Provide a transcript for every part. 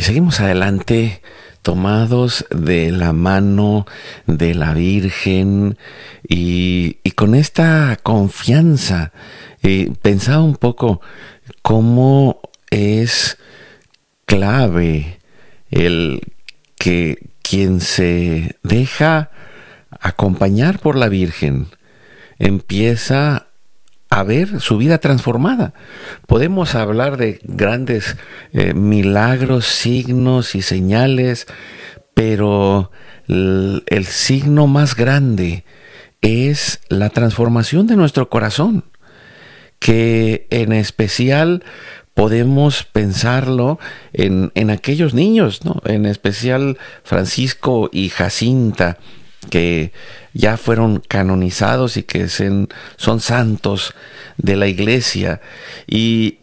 seguimos adelante tomados de la mano de la Virgen y con esta confianza. Pensaba un poco cómo es clave el que quien se deja acompañar por la Virgen empieza a ver su vida transformada. Podemos hablar de grandes milagros, signos y señales, pero el signo más grande es la transformación de nuestro corazón, que en especial podemos pensarlo en aquellos niños, ¿no? En especial Francisco y Jacinta, que ya fueron canonizados y que son santos de la Iglesia, y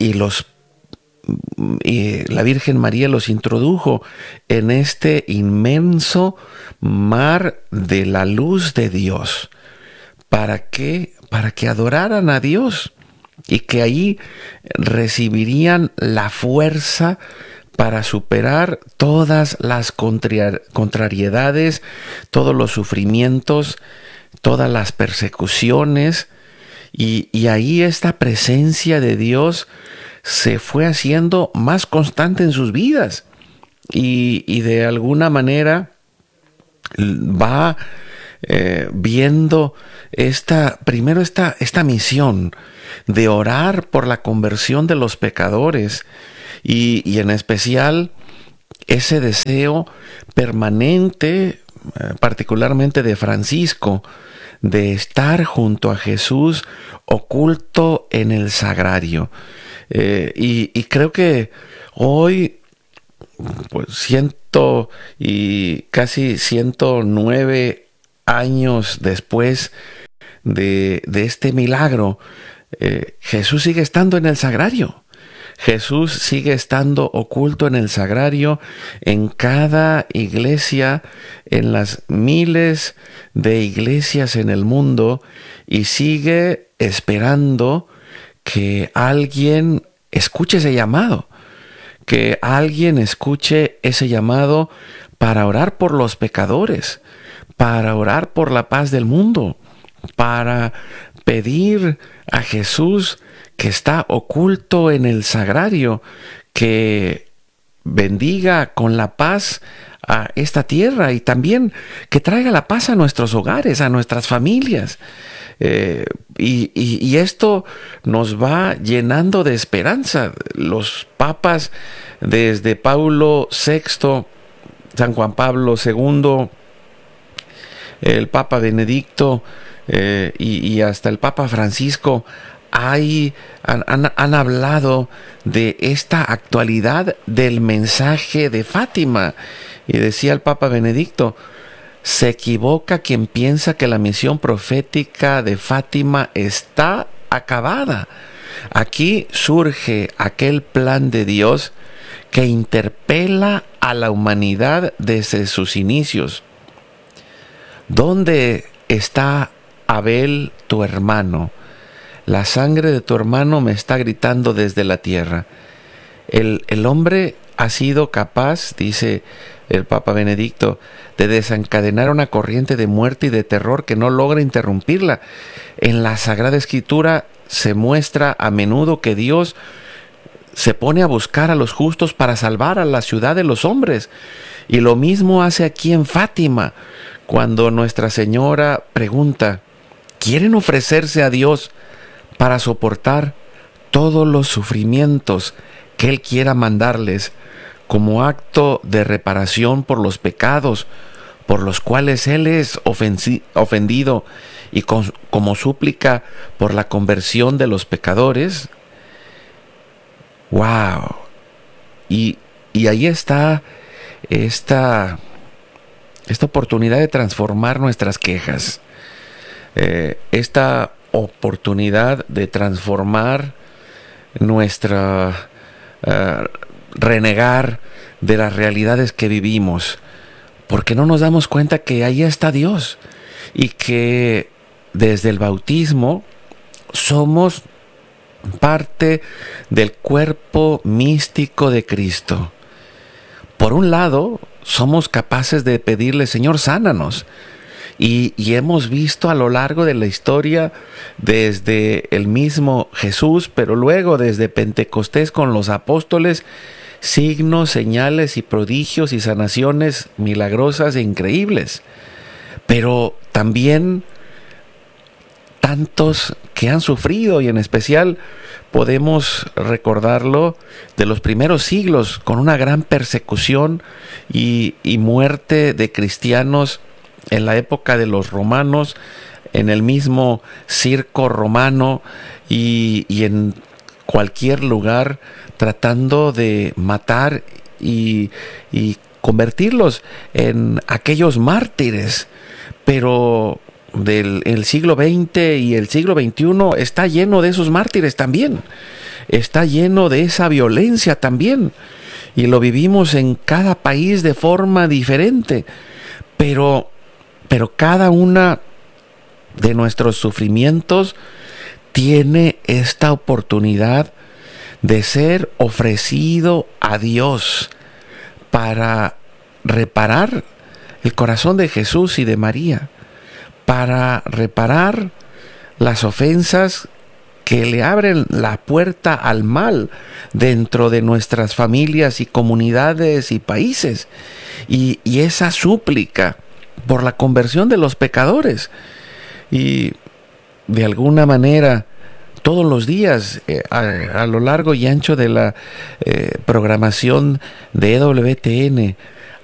la Virgen María los introdujo en este inmenso mar de la luz de Dios. ¿Para qué? Para que adoraran a Dios y que ahí recibirían la fuerza para superar todas las contrariedades, todos los sufrimientos, todas las persecuciones, y ahí esta presencia de Dios se fue haciendo más constante en sus vidas, y de alguna manera va viendo esta misión de orar por la conversión de los pecadores, y en especial ese deseo permanente, particularmente de Francisco, de estar junto a Jesús oculto en el sagrario. Y creo que hoy, pues casi 109 años después de este milagro, Jesús sigue estando en el sagrario. Jesús sigue estando oculto en el sagrario, en cada iglesia, en las miles de iglesias en el mundo, y sigue esperando que alguien escuche ese llamado, que alguien escuche ese llamado para orar por los pecadores, para orar por la paz del mundo, para pedir a Jesús, que está oculto en el sagrario, que bendiga con la paz a esta tierra, y también que traiga la paz a nuestros hogares, a nuestras familias. Y esto nos va llenando de esperanza. Los papas, desde Paulo VI, San Juan Pablo II, el Papa Benedicto, y hasta el Papa Francisco, han hablado de esta actualidad del mensaje de Fátima. Y decía el Papa Benedicto: se equivoca quien piensa que la misión profética de Fátima está acabada. Aquí surge aquel plan de Dios que interpela a la humanidad desde sus inicios. ¿Dónde está Abel, tu hermano? La sangre de tu hermano me está gritando desde la tierra. El hombre ha sido capaz, dice el Papa Benedicto, de desencadenar una corriente de muerte y de terror que no logra interrumpirla. En la Sagrada Escritura se muestra a menudo que Dios se pone a buscar a los justos para salvar a la ciudad de los hombres. Y lo mismo hace aquí en Fátima, cuando Nuestra Señora pregunta: ¿quieren ofrecerse a Dios para soportar todos los sufrimientos que Él quiera mandarles, como acto de reparación por los pecados por los cuales Él es ofendido, y como súplica por la conversión de los pecadores? ¡Wow! Y ahí está esta oportunidad de transformar nuestras quejas, esta oportunidad de transformar nuestra renegar de las realidades que vivimos, porque no nos damos cuenta que ahí está Dios, y que desde el bautismo somos parte del cuerpo místico de Cristo. por un lado, somos capaces de pedirle, Señor, sánanos. Y hemos visto a lo largo de la historia, desde el mismo Jesús, pero luego desde Pentecostés con los apóstoles, signos, señales y prodigios y sanaciones milagrosas e increíbles. Pero también tantos que han sufrido, y en especial podemos recordarlo de los primeros siglos, con una gran persecución y muerte de cristianos en la época de los romanos, en el mismo circo romano y en cualquier lugar, tratando de matar y convertirlos en aquellos mártires. Pero el siglo XX y el siglo XXI está lleno de esos mártires también, está lleno de esa violencia también, y lo vivimos en cada país de forma diferente, pero cada una de nuestros sufrimientos tiene esta oportunidad de ser ofrecido a Dios para reparar el corazón de Jesús y de María, para reparar las ofensas que le abren la puerta al mal dentro de nuestras familias y comunidades y países, y esa súplica por la conversión de los pecadores. Y de alguna manera, todos los días, a lo largo y ancho de la programación de EWTN,